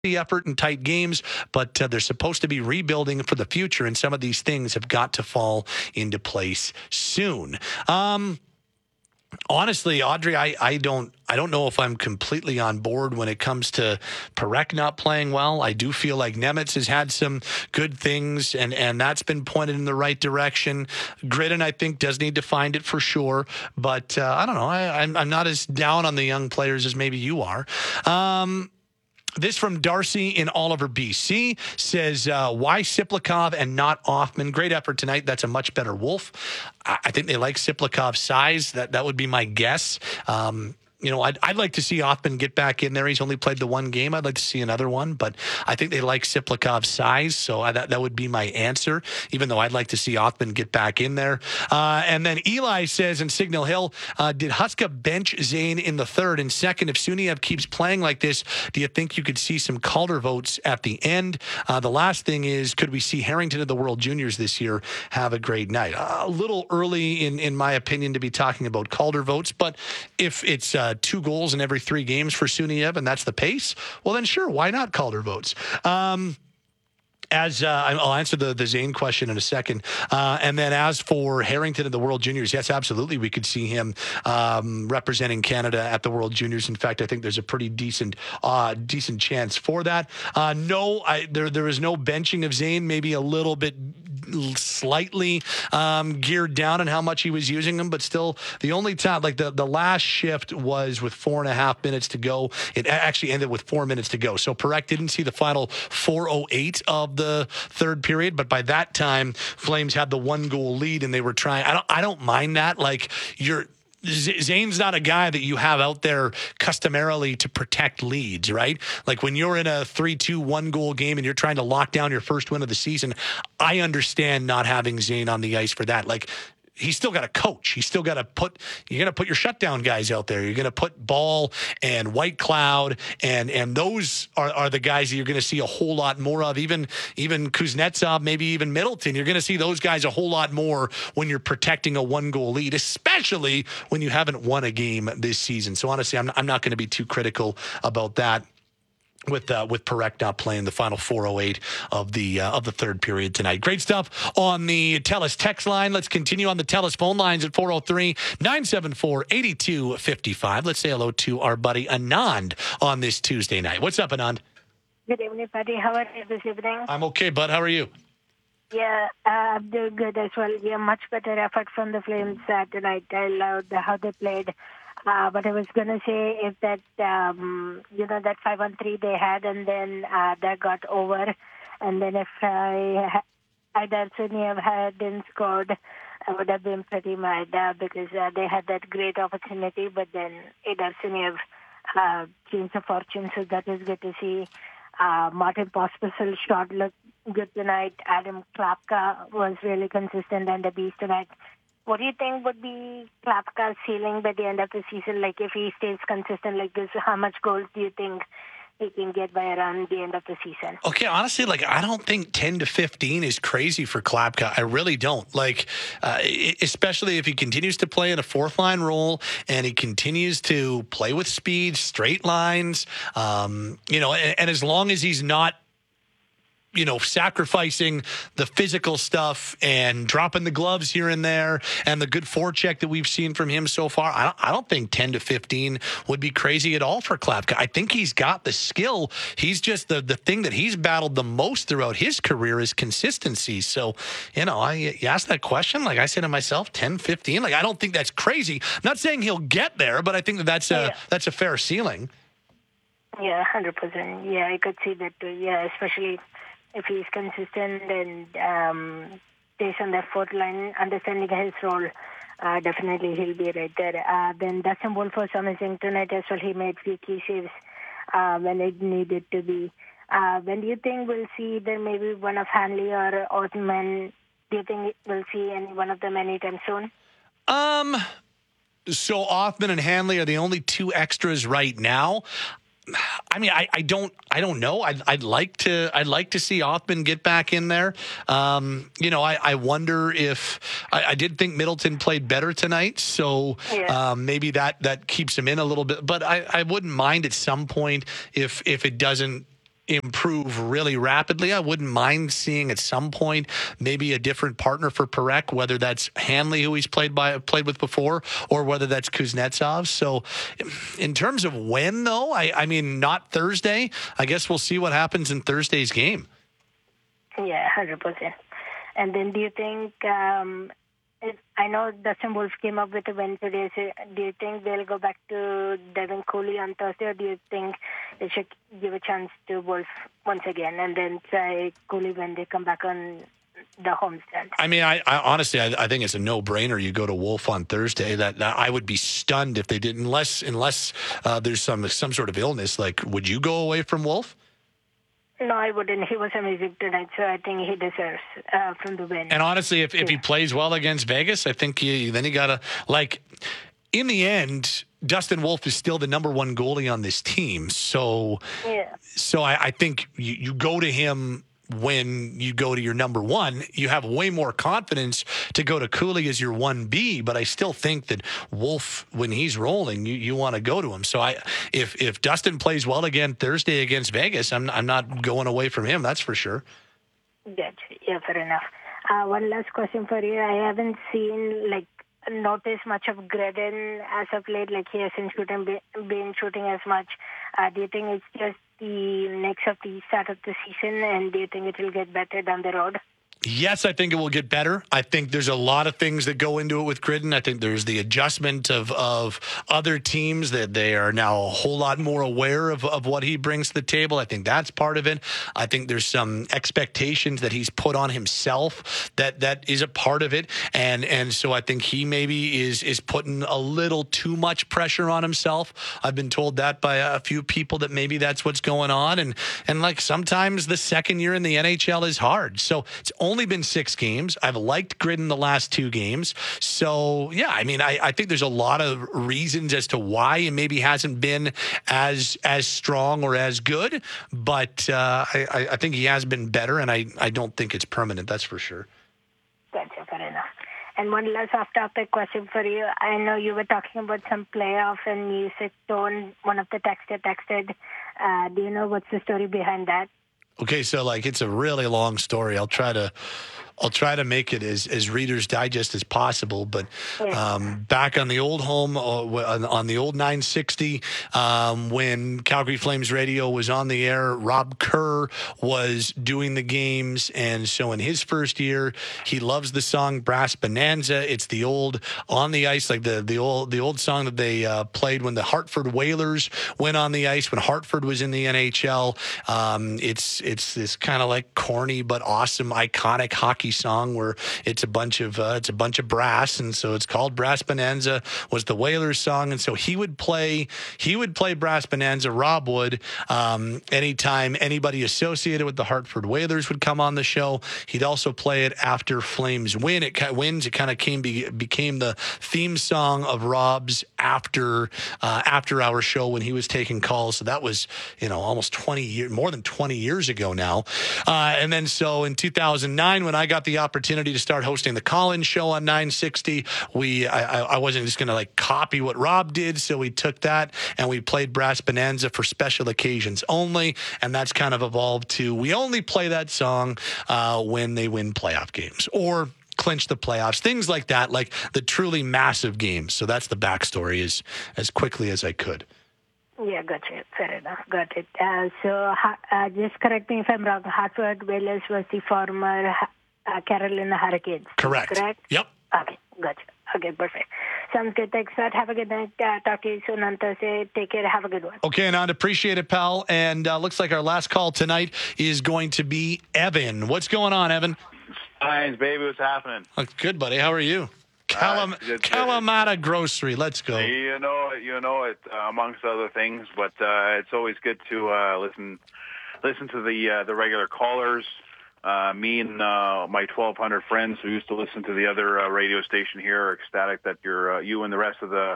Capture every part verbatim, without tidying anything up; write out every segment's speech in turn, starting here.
the effort in tight games, but uh, they're supposed to be rebuilding for the future, and some of these things have got to fall into place soon. Um, honestly, Audrey, I, I don't I don't know if I'm completely on board when it comes to Parekh not playing well. I do feel like Nemitz has had some good things, and, and that's been pointed in the right direction. Gridden, I think, does need to find it for sure, but uh, I don't know. I, I'm, I'm not as down on the young players as maybe you are. Um, This from Darcy in Oliver, B C, says, uh, why Siplikov and not Othmann? Great effort tonight. That's a much better Wolf. I, I think they like Siplikov's size. That that would be my guess. Um, you know, I'd, I'd like to see Othmann get back in there. He's only played the one game. I'd like to see another one, but I think they like Siplikov's size, so I, that, that would be my answer, even though I'd like to see Othmann get back in there. Uh, and then Eli says in Signal Hill, uh, did Huska bench Zane in the third? And second, if Suniev keeps playing like this, do you think you could see some Calder votes at the end? Uh, the last thing is, could we see Harrington at the World Juniors this year have a great night? Uh, a little early, in, in my opinion, to be talking about Calder votes, but if it's uh, two goals in every three games for Suniev, and that's the pace, well, then sure, why not Calder votes? Um, As uh, I'll answer the, the Zane question in a second. Uh, and then as for Harrington at the World Juniors, yes, absolutely. We could see him um, representing Canada at the World Juniors. In fact, I think there's a pretty decent uh, decent chance for that. Uh, no, I, there there is no benching of Zane, maybe a little bit slightly um, geared down on how much he was using them, but still the only time, like the, the last shift was with four and a half minutes to go. It actually ended with four minutes to go. So Parekh didn't see the final four oh eight of the third period, but by that time Flames had the one goal lead and they were trying. I don't, I don't mind that. Like you're, Zane's not a guy that you have out there customarily to protect leads, right? Like when you're in a three two one goal game and you're trying to lock down your first win of the season, I understand not having Zane on the ice for that. Like he's still got to coach. He's still got to put, you're going to put your shutdown guys out there. You're going to put Ball and White Cloud, and and those are, are the guys that you're going to see a whole lot more of. Even, even Kuznetsov, maybe even Middleton. You're going to see those guys a whole lot more when you're protecting a one-goal lead, especially when you haven't won a game this season. So honestly, I'm, I'm not going to be too critical about that. With uh, with Parekh not playing the final four oh eight of the uh, of the third period tonight. Great stuff on the TELUS text line. Let's continue on the TELUS phone lines at four oh three, nine seven four, eight two five five. Let's say hello to our buddy Anand on this Tuesday night. What's up, Anand? Good evening, Patty. How are you this evening? I'm okay, bud. How are you? Yeah, uh, I'm doing good as well. Yeah, much better effort from the Flames uh, tonight. I loved how they played. Uh, but I was going to say if that, um, you know, that five on three they had and then uh, that got over. And then if I, Aidar Suniev hadn't scored, I would have been pretty mad uh, because uh, they had that great opportunity. But then Aidar Suniev uh, changed the fortune, so that is good to see. Uh, Martin Pospisil shot looked good tonight. Adam Klapka was really consistent and the beast tonight. What do you think would be Klapka's ceiling by the end of the season? Like, if he stays consistent like this, how much goals do you think he can get by around the end of the season? Okay, honestly, like, I don't think ten to fifteen is crazy for Klapka. I really don't. Like, uh, especially if he continues to play in a fourth-line role and he continues to play with speed, straight lines, um, you know, and, and as long as he's not, you know, sacrificing the physical stuff and dropping the gloves here and there and the good forecheck that we've seen from him so far, I don't, I don't think ten to fifteen would be crazy at all for Klapka. I think he's got the skill. He's just the, the thing that he's battled the most throughout his career is consistency. So, you know, I, you asked that question, like I said to myself, ten, fifteen, like I don't think that's crazy. I'm not saying he'll get there, but I think that that's a, yeah. that's a fair ceiling. Yeah, one hundred percent. Yeah, I could see that too. Yeah, especially if he's consistent and um, stays on that fourth line, understanding his role, uh, definitely he'll be right there. Uh, then Dustin Wolf was amazing tonight as well. He made few key saves uh, when it needed to be. Uh, when do you think we'll see either maybe one of Hanley or Othmann? Do you think we'll see any one of them anytime soon? Um. So Othmann and Hanley are the only two extras right now. I mean, I, I don't, I don't know. I'd, I'd like to, I'd like to see Othmann get back in there. Um, you know, I, I wonder if I, I did think Middleton played better tonight, so yeah. um, maybe that that keeps him in a little bit. But I, I wouldn't mind at some point if if it doesn't improve really rapidly. I wouldn't mind seeing at some point maybe a different partner for Parekh, whether that's Hanley, who he's played by played with before, or whether that's Kuznetsov. So in terms of when, though, I, I mean, not Thursday. I guess we'll see what happens in Thursday's game. Yeah, one hundred percent. And then do you think, um, it, I know Dustin Wolf came up with a win today, so do you think they'll go back to Devin Cooley on Thursday, or do you think they should give a chance to Wolf once again and then try Cooley when they come back on the homestand? I mean, I, I honestly, I, I think it's a no-brainer. You go to Wolf on Thursday. That, that I would be stunned if they did, unless unless uh, there's some some sort of illness. Like, would you go away from Wolf? No, I wouldn't. He was amazing tonight, so I think he deserves uh, from the win. And honestly, if, if he Yeah. plays well against Vegas, I think you, then you got to, like, in the end, Dustin Wolf is still the number one goalie on this team. So, Yeah. so I, I think you, you go to him when you go to your number one. You have way more confidence to go to Cooley as your one B, but I still think that Wolf, when he's rolling, you, you want to go to him. So I, if if Dustin plays well again Thursday against Vegas, I'm I'm not going away from him. That's for sure. Good. Yeah, fair enough. Uh, one last question for you. I haven't seen, like, noticed much of Gredin as of late. Like, he hasn't shooting, been shooting as much. Uh, do you think it's just the next of the start of the season, and do you think it will get better down the road? Yes, I think it will get better. I think there's a lot of things that go into it with Gridden. I think there's the adjustment of of other teams that they are now a whole lot more aware of, of what he brings to the table. I think that's part of it. I think there's some expectations that he's put on himself that that is a part of it. And and so I think he maybe is is putting a little too much pressure on himself. I've been told that by a few people that maybe that's what's going on. And and like sometimes the second year in the N H L is hard. So it's only only been six games. I've liked Gridden the last two games. So, yeah, I mean, I, I think there's a lot of reasons as to why he maybe hasn't been as as strong or as good. But uh, I, I think he has been better, and I, I don't think it's permanent. That's for sure. Gotcha, fair enough. And one last off-topic question for you. I know you were talking about some playoff, and you said Tone, one of the texter texted. Uh, do you know what's the story behind that? Okay, so like it's a really long story. I'll try to I'll try to make it as, as Reader's Digest as possible. But um, back on the old home, uh, on, on the old nine sixty, um, when Calgary Flames Radio was on the air, Rob Kerr was doing the games. And so in his first year, he loves the song Brass Bonanza. It's the old on the ice, like the, the old the old song that they uh, played when the Hartford Whalers went on the ice, when Hartford was in the N H L. Um, it's, it's this kind of like corny but awesome, iconic hockey song where it's a bunch of uh, it's a bunch of brass, and so it's called Brass Bonanza. Was the Whalers song, and so he would play he would play Brass Bonanza. Rob would um, anytime anybody associated with the Hartford Whalers would come on the show. He'd also play it after Flames win. It wins. It kind of came be, became the theme song of Rob's after uh, after our show when he was taking calls. So that was you know almost twenty years, more than twenty years ago now. Uh, and then so in two thousand nine, when I got the opportunity to start hosting the Collins Show on nine sixty, we I, I wasn't just going to like copy what Rob did, so we took that and we played Brass Bonanza for special occasions only, and that's kind of evolved to we only play that song uh, when they win playoff games or clinch the playoffs, things like that, like the truly massive games. So that's the backstory as as quickly as I could. Yeah, got it. Fair enough. Got it. Uh, so uh, just correct me if I'm wrong. Hartford Whalers was the former uh, Carolina Hurricanes. Correct. Correct? Yep. Okay, gotcha. Okay, perfect. Sounds good. Thanks, Matt. Have a good night. Uh, talk to you soon on Thursday. Take care. Have a good one. Okay, Anand, appreciate it, pal. And uh, looks like our last call tonight is going to be Evan. What's going on, Evan? Hi, baby. What's happening? Oh, good, buddy. How are you? Calam- Uh, good, good. Kalamata Grocery. Let's go. You know, you know it uh, amongst other things, but uh, it's always good to uh, listen, listen to the uh, the regular callers. Uh, me and uh, my twelve hundred friends who used to listen to the other uh, radio station here are ecstatic that you're uh, you and the rest of the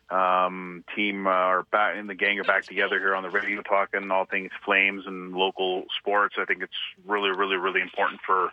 um, team uh, are back in the gang are back together here on the radio, talking all things Flames and local sports. I think it's really, really, really important for.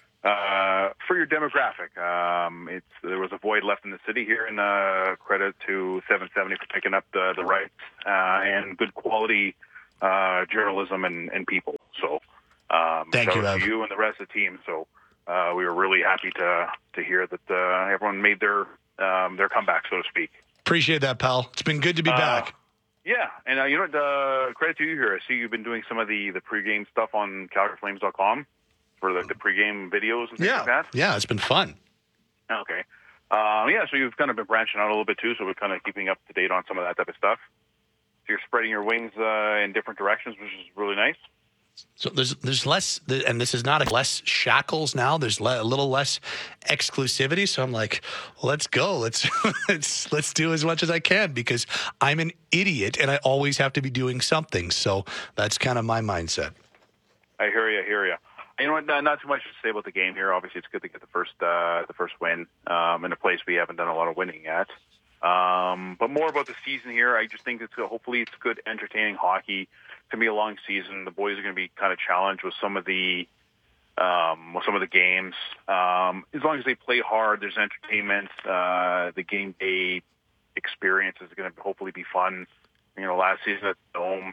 Uh, for your demographic, um, it's there was a void left in the city here, and uh, credit to seven seventy for picking up the the rights uh, and good quality uh, journalism and, and people. So um, Thank shout you, out Ev. to you and the rest of the team. So uh, we were really happy to to hear that uh, everyone made their um, their comeback, so to speak. Appreciate that, pal. It's been good to be Uh, back. Yeah, and uh, you know what? Uh, credit to you here. I see you've been doing some of the, the pregame stuff on Calgary Flames dot com for the, the pregame videos and things Yeah, like that. yeah, it's been fun. Okay. Um, yeah, so you've kind of been branching out a little bit too, so we're kind of keeping up to date on some of that type of stuff. So you're spreading your wings uh, in different directions, which is really nice. So there's there's less, and this is not a less shackles now. There's le- a little less exclusivity. So I'm like, well, let's go. Let's let's let's do as much as I can because I'm an idiot and I always have to be doing something. So that's kind of my mindset. I hear you. I hear you. You know what? Not, not too much to say about the game here. Obviously, it's good to get the first uh, the first win um, in a place we haven't done a lot of winning yet. Um, but more about the season here. I just think it's hopefully it's good, entertaining hockey. It's going to be a long season. The boys are going to be kind of challenged with some of the um, with some of the games. Um, as long as they play hard, there's entertainment. Uh, the game day experience is going to hopefully be fun. You know, last season at the Dome.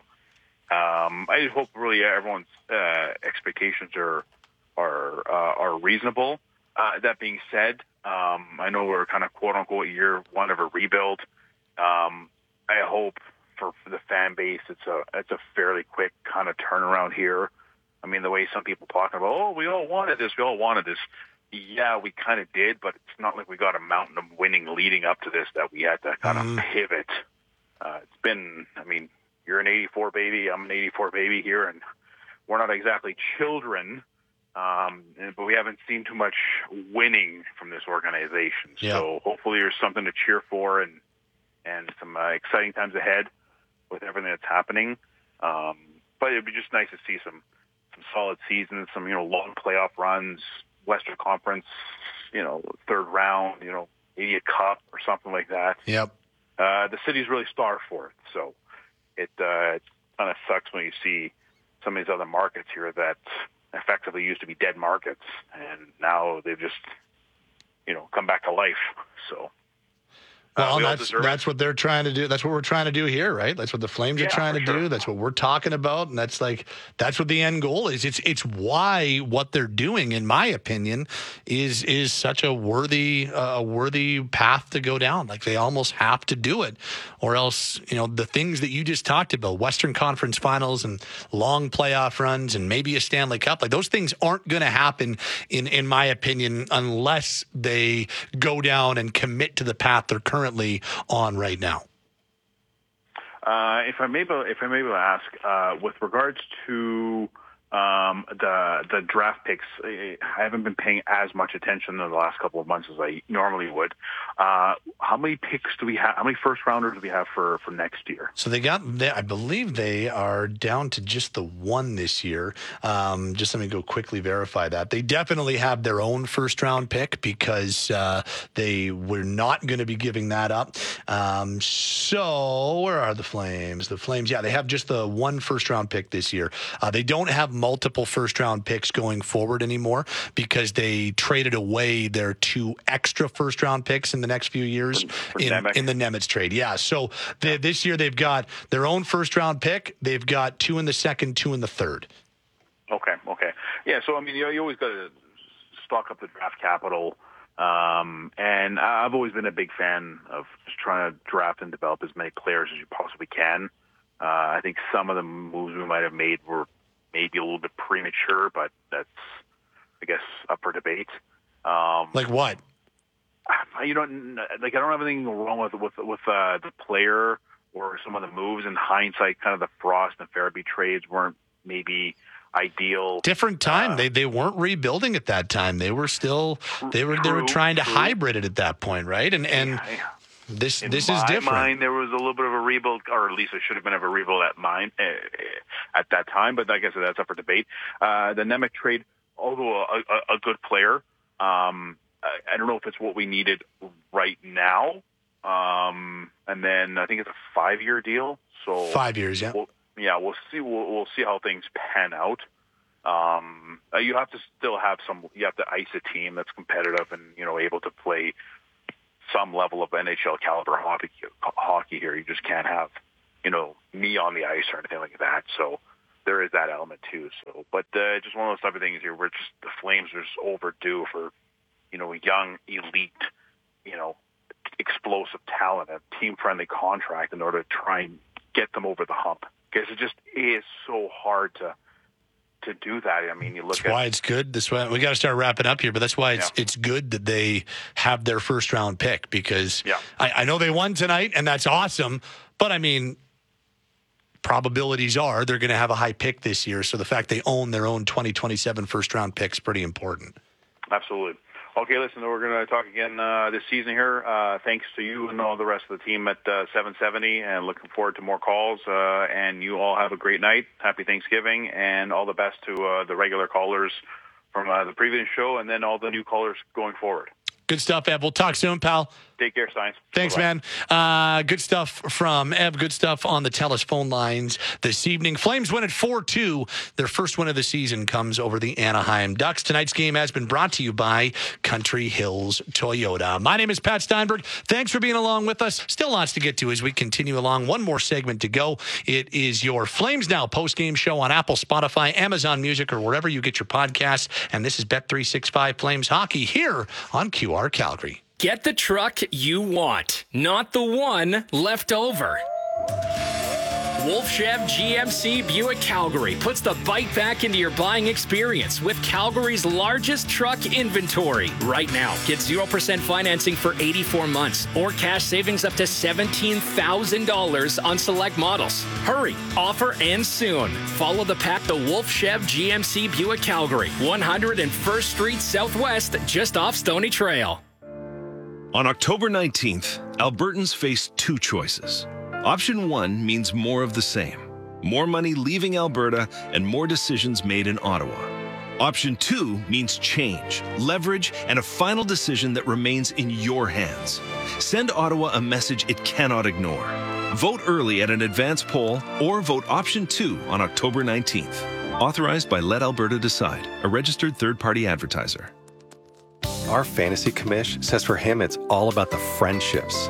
Um, I just hope really everyone's uh, expectations are are uh, are reasonable. Uh, that being said, um, I know we're kind of quote unquote year one of a rebuild. Um, I hope for, for the fan base, it's a it's a fairly quick kind of turnaround here. I mean, the way some people talking about, oh, we all wanted this, we all wanted this. Yeah, we kind of did, but it's not like we got a mountain of winning leading up to this that we had to kind Mhm. of pivot. Uh, it's been, I mean, you're an eighty-four baby, I'm an eighty-four baby here, and we're not exactly children, um, but we haven't seen too much winning from this organization. Yeah. So hopefully there's something to cheer for and and some uh, exciting times ahead with everything that's happening. Um, but it'd be just nice to see some some solid seasons, some, you know, long playoff runs, Western Conference, you know, third round, you know, maybe a cup or something like that. Yep. Uh, the city's really starved for it, so it, uh, it kind of sucks when you see some of these other markets here that effectively used to be dead markets, and now they've just, you know, come back to life. So. Well, Uh, we all that's deserve that's it. what they're trying to do. That's what we're trying to do here, right? That's what the Flames Yeah, are trying for to sure. do. That's what we're talking about, and that's like that's what the end goal is. It's it's why what they're doing, in my opinion, is is such a worthy uh, worthy path to go down. Like they almost have to do it, or else you know the things that you just talked about, Western Conference Finals and long playoff runs, and maybe a Stanley Cup. Like those things aren't going to happen, in in my opinion, unless they go down and commit to the path they're currently on right now. Uh, if I'm able, if I'm able to ask, uh, with regards to um, the the draft picks, I haven't been paying as much attention in the last couple of months as I normally would. Uh, how many picks do we have? How many first rounders do we have for, for next year? So they got, they, I believe they are down to just the one this year. Um, just let me go quickly verify that. They definitely have their own first round pick because uh, they were not going to be giving that up. Um, so where are the Flames? The Flames, yeah, they have just the one first round pick this year. Uh, they don't have multiple first round picks going forward anymore because they traded away their two extra first round picks in the next few years For- for in, Nemec. in the Nemitz trade. Yeah. So they, this year they've got their own first round pick. They've got two in the second, two in the third. Okay, okay, yeah. So I mean, you, you always got to stock up the draft capital, um, and I've always been a big fan of just trying to draft and develop as many players as you possibly can. Uh, I think some of the moves we might have made were maybe a little bit premature, but that's, I guess, up for debate. Um, Like what? you don't like. I don't have anything wrong with with with uh, the player or some of the moves. In hindsight, kind of the Frost and Farabee trades weren't maybe ideal. Different time. Uh, they they weren't rebuilding at that time. They were still they were they were true, trying to true. hybrid it at that point, right? And and Yeah, this in this my is different. mind, there was a little bit of a rebuild, or at least it should have been of a rebuild at mine uh, at that time. But like I said, that's up for debate. Uh, the Nemec trade, although a, a, a good player, um, I, I don't know if it's what we needed right now. Um, and then I think it's a five-year deal. So Five years, yeah. We'll, yeah, we'll see. We'll, we'll see how things pan out. Um, uh, you have to still have some. You have to ice a team that's competitive and you know able to play some level of N H L caliber hockey, hockey here. You just can't have you know, me on the ice or anything like that. So there is that element too. So, but uh, just one of those type of things here where just the Flames are just overdue for, you know, a young, elite, you know, explosive talent, a team-friendly contract in order to try and get them over the hump. Because it just is so hard to to do that. I mean, you look that's at why it's good. That's why we got to start wrapping up here. But that's why it's yeah. it's good that they have their first round pick because yeah. I, I know they won tonight and that's awesome. But I mean, probabilities are they're going to have a high pick this year. So the fact they own their own twenty twenty-seven first round pick is pretty important. Absolutely. Okay, listen, we're going to talk again uh, this season here. Uh, thanks to you and all the rest of the team at uh, seven seventy, and looking forward to more calls. Uh, and you all have a great night. Happy Thanksgiving, and all the best to uh, the regular callers from uh, the previous show, and then all the new callers going forward. Good stuff, Ev. We'll talk soon, pal. Take care, Steins. Thanks, Bye-bye. man. Uh, good stuff from Ev. Good stuff on the TELUS phone lines this evening. Flames win at four two. Their first win of the season comes over the Anaheim Ducks. Tonight's game has been brought to you by Country Hills Toyota. My name is Pat Steinberg. Thanks for being along with us. Still lots to get to as we continue along. One more segment to go. It is your Flames Now post-game show on Apple, Spotify, Amazon Music, or wherever you get your podcasts. And this is Bet three sixty-five Flames Hockey here on Q R Calgary. Get the truck you want, not the one left over. Wolf Chev G M C Buick Calgary puts the bike back into your buying experience with Calgary's largest truck inventory. Right now, get zero percent financing for eighty-four months or cash savings up to seventeen thousand dollars on select models. Hurry, offer ends soon. Follow the pack to Wolf Chev G M C Buick Calgary, one hundred first Street Southwest, just off Stony Trail. On October nineteenth, Albertans face two choices. Option one means more of the same. More money leaving Alberta and more decisions made in Ottawa. Option two means change, leverage, and a final decision that remains in your hands. Send Ottawa a message it cannot ignore. Vote early at an advance poll or vote option two on October nineteenth. Authorized by Let Alberta Decide, a registered third-party advertiser. Our fantasy commish says for him it's all about the friendships.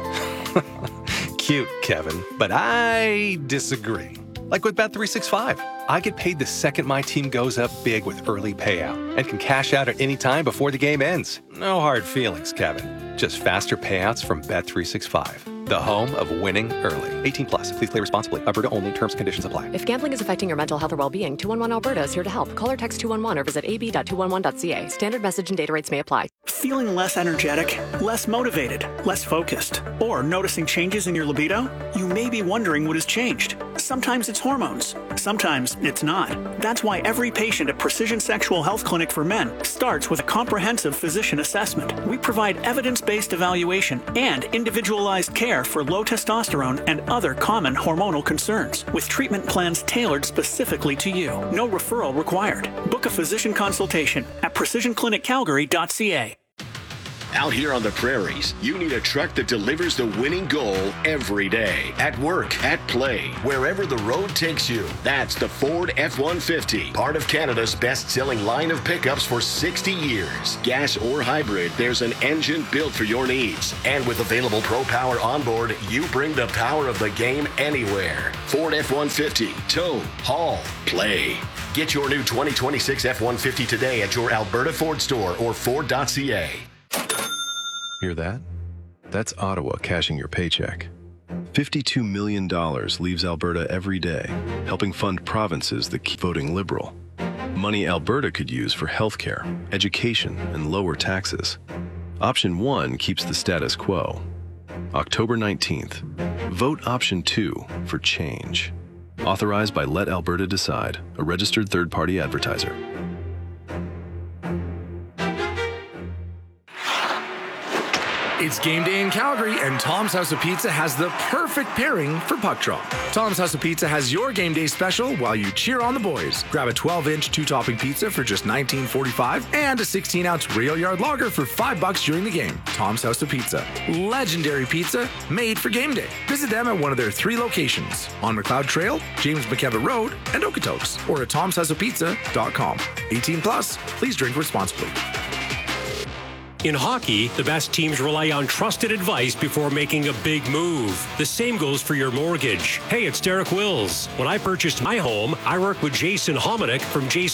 Cute, Kevin, but I disagree. Like with Bet three sixty-five, I get paid the second my team goes up big with early payout and can cash out at any time before the game ends. No hard feelings, Kevin. Just faster payouts from Bet three sixty-five, the home of winning early. eighteen plus. Please play responsibly. Alberta only. Terms and conditions apply. If gambling is affecting your mental health or well-being, two one one Alberta is here to help. Call or text two one one or visit a b dot two one one dot c a. Standard message and data rates may apply. Feeling less energetic, less motivated, less focused, or noticing changes in your libido? You may be wondering what has changed. Sometimes it's hormones. Sometimes it's not. That's why every patient at Precision Sexual Health Clinic for Men starts with a comprehensive physician assessment. We provide evidence-based evaluation and individualized care for low testosterone and other common hormonal concerns, with treatment plans tailored specifically to you. No referral required. Book a physician consultation at precision clinic calgary dot c a. Out here on the prairies, you need a truck that delivers the winning goal every day. At work, at play, wherever the road takes you. That's the Ford F one fifty, part of Canada's best-selling line of pickups for sixty years. Gas or hybrid, there's an engine built for your needs. And with available Pro Power onboard, you bring the power of the game anywhere. Ford F one fifty, tow, haul, play. Get your new twenty twenty-six F one fifty today at your Alberta Ford store or ford dot c a. Hear that? That's Ottawa cashing your paycheck. fifty-two million dollars leaves Alberta every day, helping fund provinces that keep voting Liberal. Money Alberta could use for healthcare, education, and lower taxes. Option one keeps the status quo. October nineteenth, vote option two for change. Authorized by Let Alberta Decide, a registered third-party advertiser. It's game day in Calgary, and Tom's House of Pizza has the perfect pairing for puck drop. Tom's House of Pizza has your game day special while you cheer on the boys. Grab a twelve-inch two-topping pizza for just nineteen forty-five and a sixteen-ounce Rail Yard Lager for five bucks during the game. Tom's House of Pizza. Legendary pizza made for game day. Visit them at one of their three locations, on McLeod Trail, James McKevitt Road, and Okotoks, or at toms house of pizza dot com. eighteen plus, please drink responsibly. In hockey, the best teams rely on trusted advice before making a big move. The same goes for your mortgage. Hey, it's Derek Wills. When I purchased my home, I worked with Jason Hominick from Jason